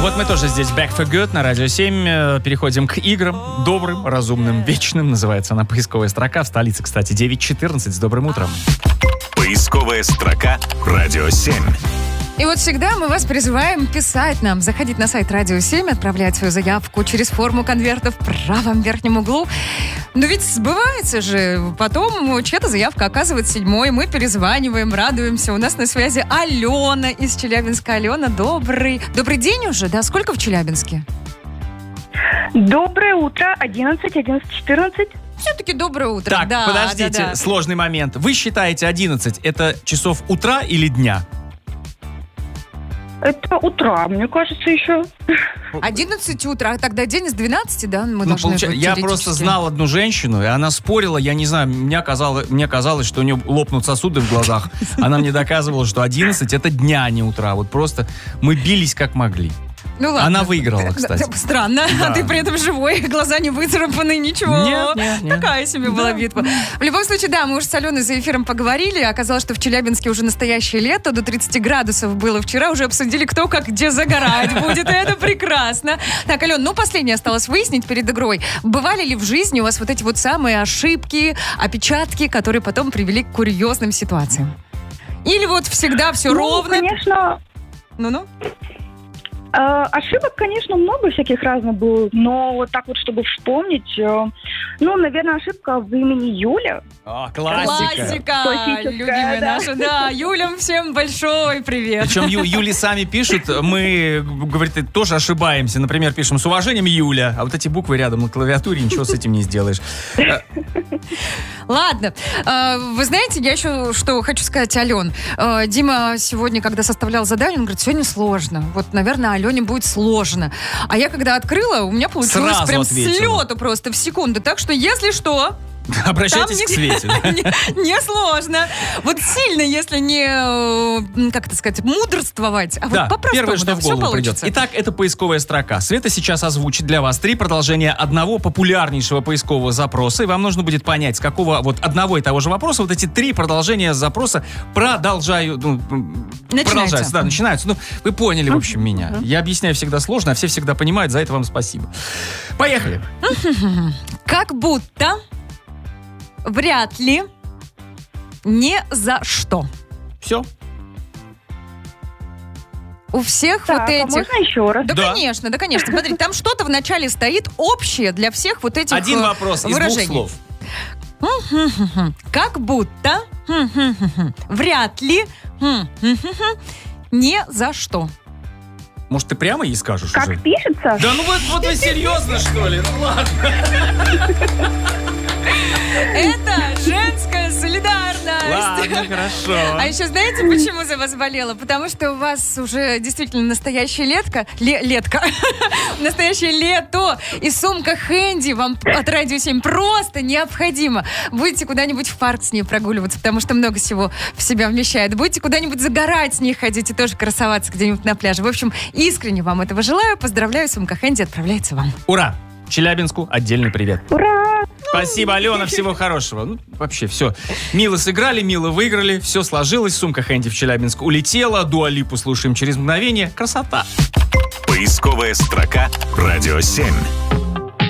Вот мы тоже здесь Back for Good на Радио 7. Переходим к играм. Добрым, разумным, вечным. Называется она «Поисковая строка». В столице, кстати, 9:14. С добрым утром. Поисковая строка Радио 7. И вот всегда мы вас призываем писать нам, заходить на сайт Радио 7, отправлять свою заявку через форму конверта в правом верхнем углу. Но ведь сбывается же. Потом чья-то заявка оказывается 7-й. Мы перезваниваем, радуемся. У нас на связи Алена из Челябинска. Алена, добрый день уже, да? Сколько в Челябинске? Доброе утро, 11:14. Все-таки доброе утро. Так, да, подождите, да. сложный момент. Вы считаете 11 это часов утра или дня? Это утро, мне кажется, еще. 11 утра, а тогда день с 12, да? Мы должны быть я просто знал одну женщину, и она спорила, я не знаю, мне казалось, что у нее лопнут сосуды в глазах. Она мне доказывала, что 11 это дня, а не утра. Вот просто мы бились как могли. Ну ладно. Она выиграла, кстати. Странно. Да. А ты при этом живой, глаза не выцарапаны, ничего. Нет. Такая себе была битва. В любом случае, да, мы уже с Аленой за эфиром поговорили. Оказалось, что в Челябинске уже настоящее лето. До 30 градусов было вчера. Уже обсудили, кто как где загорать будет. И это прекрасно. Так, Ален, последнее осталось выяснить перед игрой. Бывали ли в жизни у вас вот эти вот самые ошибки, опечатки, которые потом привели к курьезным ситуациям? Или вот всегда все ровно? Конечно. Ну-ну. Ошибок, конечно, много всяких разных было, но вот так вот, чтобы вспомнить, наверное, ошибка в имени Юля. Классика. Любимая наша, да. Юлям всем большой привет. Причем Юли сами пишут, мы, говорит, тоже ошибаемся. Например, пишем «С уважением, Юля», а вот эти буквы рядом на клавиатуре, ничего с этим не сделаешь. Ладно. Вы знаете, я еще что хочу сказать, Ален. Дима сегодня, когда составлял задание, он говорит, сегодня сложно. Вот, наверное, Алене будет сложно. А я когда открыла, у меня получилось сразу прям ответила. С лету просто в секунду. Так что, если что... Обращайтесь к Свете. Не сложно. Вот сильно, если не, как это сказать, мудрствовать, а вот по-простому, первое, что в голову придет. Итак, это поисковая строка. Света сейчас озвучит для вас 3 продолжения одного популярнейшего поискового запроса, и вам нужно будет понять, с какого вот одного и того же вопроса вот эти 3 продолжения запроса продолжаются. Вы поняли, в общем, меня. Я объясняю всегда сложно, а все всегда понимают, за это вам спасибо. Поехали. Как будто... Вряд ли. Ни за что. Все. У всех так, вот этих... можно еще раз? Да, конечно. Смотри, там что-то вначале стоит общее для всех вот этих один вопрос выражений. Из 2 слов. Как будто... Вряд ли. Ни за что. Может, ты прямо ей скажешь как уже? Пишется? Да вот вы серьезно, что ли? Ну ладно. Это женская солидарность. Ладно, хорошо. А еще знаете, почему за вас болела? Потому что у вас уже действительно настоящее летка. Настоящее лето. И сумка Хэнди вам от Радио 7 просто необходима. Будете куда-нибудь в парк с ней прогуливаться, потому что много всего в себя вмещает. Будете куда-нибудь загорать с ней ходить и тоже красоваться где-нибудь на пляже. В общем, искренне вам этого желаю. Поздравляю, сумка Хэнди отправляется вам. Ура! Челябинску отдельный привет. Ура! Спасибо, Алена, всего хорошего. Вообще все. Мило сыграли, мило выиграли, все сложилось. Сумка Хэнди в Челябинск улетела. Дуа Липу слушаем через мгновение. Красота. Поисковая строка Радио 7.